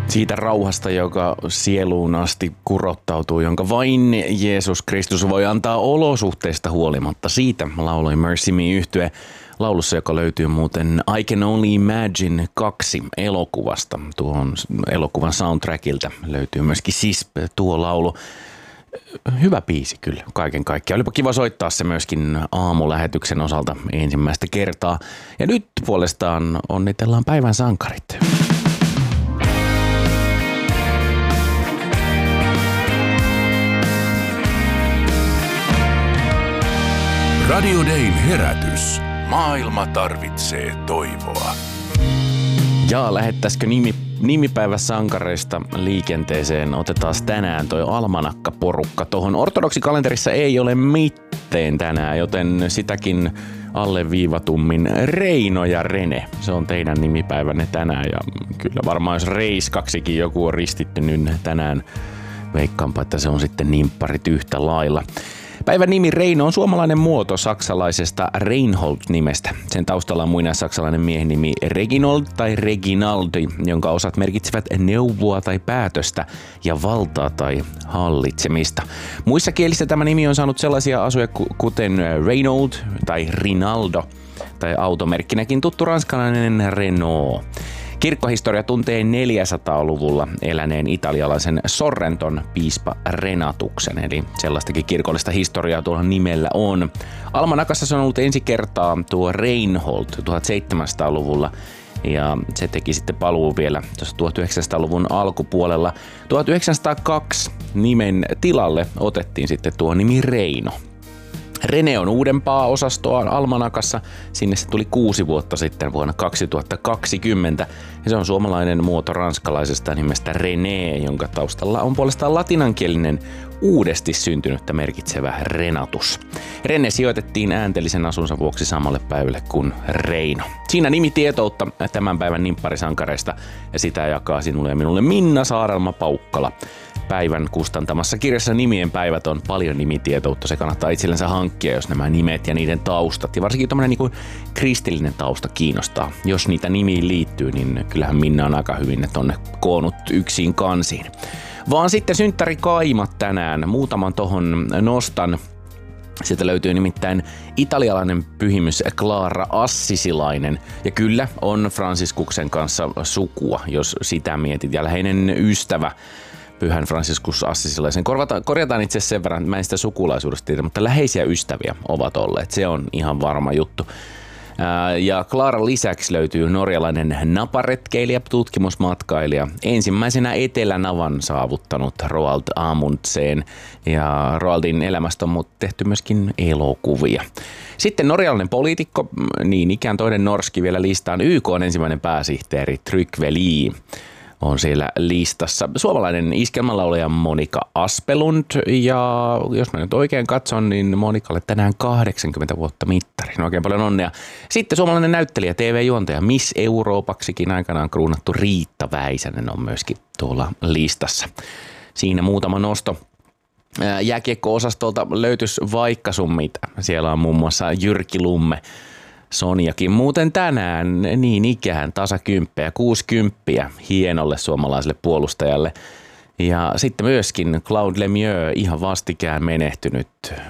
Siitä rauhasta, joka sieluun asti kurottautuu, jonka vain Jeesus Kristus voi antaa olosuhteista huolimatta. Siitä lauloi Mercy Me -yhtye laulussa, joka löytyy muuten I Can Only Imagine 2 elokuvasta. Tuon elokuvan soundtrackilta löytyy myöskin siis tuo laulu. Hyvä biisi kyllä kaiken kaikkiaan. Olipa kiva soittaa se myöskin aamulähetyksen osalta ensimmäistä kertaa. Ja nyt puolestaan onnitellaan päivän sankarit. Radio Dayn herätys. Maailma tarvitsee toivoa. Ja lähettäisikö nimipäiväsankareista liikenteeseen? Otetaan tänään toi almanakkaporukka. Tuohon ortodoksikalenterissa ei ole mitään tänään, joten sitäkin alleviivatummin Reino ja Rene. Se on teidän nimipäivänne tänään ja kyllä varmaan jos Reiskaksikin joku on ristittynyt tänään, veikkaanpa, että se on sitten nimpparit yhtä lailla. Päivän nimi Reino on suomalainen muoto saksalaisesta Reinhold-nimestä. Sen taustalla on muinaissaksalainen miehen nimi Reginold tai Reginaldi, jonka osat merkitsevät neuvoa tai päätöstä ja valtaa tai hallitsemista. Muissa kielissä tämä nimi on saanut sellaisia asuja kuten Reinold tai Rinaldo tai automerkkinäkin tuttu ranskalainen Renault. Kirkkohistoria tuntee 400-luvulla eläneen italialaisen Sorrenton piispa Renatuksen, eli sellaistakin kirkollista historiaa tuolla nimellä on. Almanakassa se on ollut ensi kertaa tuo Reinhold 1700-luvulla, ja se teki sitten paluu vielä tuossa 1900-luvun alkupuolella. 1902 nimen tilalle otettiin sitten tuo nimi Reino. Rene on uudempaa osastoa almanakassa. Sinne se tuli 6 vuotta sitten vuonna 2020. Ja se on suomalainen muoto ranskalaisesta nimestä René, jonka taustalla on puolestaan latinankielinen uudesti syntynyttä merkitsevä Renatus. Rene sijoitettiin äänteellisen asunsa vuoksi samalle päivälle kuin Reino. Siinä nimitietoutta tämän päivän nimpparisankareista ja sitä jakaa sinulle ja minulle Minna Saarelma-Paukkala. Päivän kustantamassa kirjassa Nimien päivät on paljon nimitietoutta. Se kannattaa itsellensä hankkia, jos nämä nimet ja niiden taustat ja varsinkin tämmöinen niin kuin kristillinen tausta kiinnostaa. Jos niitä nimiin liittyy, niin kyllähän Minna on aika hyvin ne tonne koonnut yksin kansiin. Vaan sitten synttärikaimat tänään. Muutaman tohon nostan. Sieltä löytyy nimittäin italialainen pyhimys Clara Assisilainen. Ja kyllä on Fransiskuksen kanssa sukua, jos sitä mietit. Ja läheinen ystävä Pyhän Franciscus Assisilaisen. Korjataan itse sen verran, että mä en sitä sukulaisuudesta tiedä, mutta läheisiä ystäviä ovat olleet. Se on ihan varma juttu. Ja Claran lisäksi löytyy norjalainen naparetkeilijä, tutkimusmatkailija, ensimmäisenä Etelänavan saavuttanut Roald Amundsen. Ja Roaldin elämästä on tehty myöskin elokuvia. Sitten norjalainen poliitikko, niin ikään toinen norski vielä listaan, YK:n ensimmäinen pääsihteeri Trygve Lie on siellä listassa. Suomalainen iskelmälaulaja Monika Aspelund, ja jos mä nyt oikein katson, niin Monikalle tänään 80 vuotta mittari. Oikein paljon onnea. Sitten suomalainen näyttelijä, TV-juontaja, Miss Euroopaksikin aikanaan kruunattu Riitta Väisänen on myöskin tuolla listassa. Siinä muutama nosto. Jääkiekko-osastolta löytyisi vaikka sun mitä. Siellä on muun muassa Jyrki Lumme. Sonjakin muuten tänään niin ikään tasakymppejä, 60 hienolle suomalaiselle puolustajalle. Ja sitten myöskin Claude Lemieux, ihan vastikään menehtynyt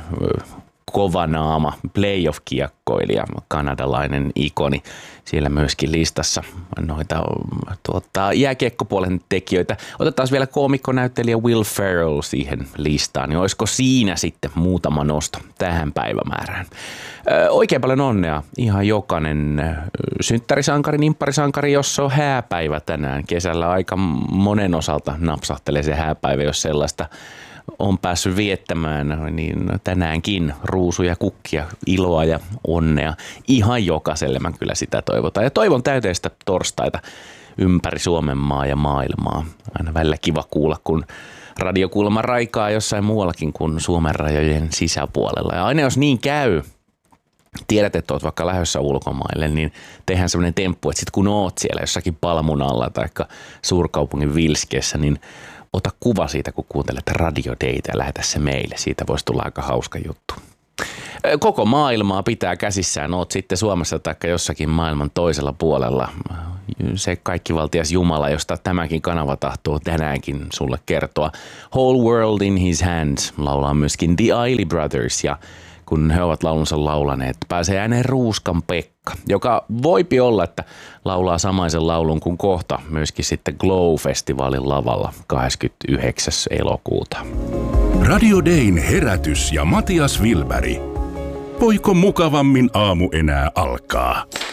kova naama, playoff-kiekkoilija, kanadalainen ikoni. Siellä myöskin listassa noita jääkiekkopuolen tekijöitä. Otetaan vielä koomikkonäyttelijä Will Ferrell siihen listaan, niin olisiko siinä sitten muutama nosto tähän päivämäärään. Oikein paljon onnea ihan jokainen synttärisankari, nimpparisankari, jos on hääpäivä tänään. Kesällä aika monen osalta napsahtelee se hääpäivä, jos sellaista on päässyt viettämään, niin tänäänkin ruusuja, kukkia, iloa ja onnea ihan jokaiselle. Mä kyllä sitä toivotaan. Ja toivon täyteistä torstaita ympäri Suomen maa ja maailmaa. Aina välillä kiva kuulla, kun radiokuulemma raikaa jossain muuallakin kuin Suomen rajojen sisäpuolella. Ja aina jos niin käy, tiedät, että oot vaikka lähdössä ulkomaille, niin tehdään semmoinen temppu, että sit kun oot siellä jossakin Palmun alla tai suurkaupungin Vilskeessä, niin ota kuva siitä, kun kuuntelet Radio Dayta ja lähetä se meille. Siitä voisi tulla aika hauska juttu. Koko maailmaa pitää käsissään, oot sitten Suomessa tai jossakin maailman toisella puolella. Se kaikkivaltias Jumala, josta tämäkin kanava tahtoo tänäänkin sulle kertoa. Whole World in His Hands laulaa myöskin The Isley Brothers, ja kun he ovat laulunsa laulaneet, pääsee ääneen Ruuskan Pekka, joka voipi olla, että laulaa samaisen laulun kuin kohta myöskin sitten Glow-festivaalin lavalla 29. elokuuta. Radio Dayn herätys ja Matias Wilberg. Voiko mukavammin aamu enää alkaa?